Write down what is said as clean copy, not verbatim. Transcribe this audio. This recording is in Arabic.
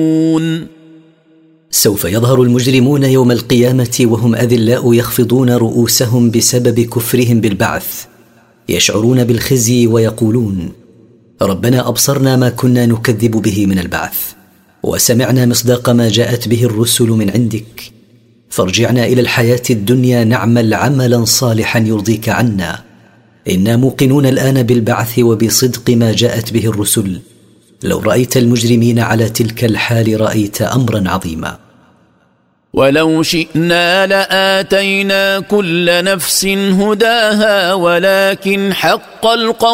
سوف يظهر المجرمون يوم القيامة وهم أذلاء يخفضون رؤوسهم بسبب كفرهم بالبعث، يشعرون بالخزي ويقولون: ربنا أبصرنا ما كنا نكذب به من البعث، وسمعنا مصداق ما جاءت به الرسل من عندك، فارجعنا إلى الحياة الدنيا نعمل عملا صالحا يرضيك عنا، إنا موقنون الآن بالبعث وبصدق ما جاءت به الرسل. لو رأيت المجرمين على تلك الحال رأيت أمرا عظيما. ولو شئنا لآتينا كل نفس هداها ولكن حق القول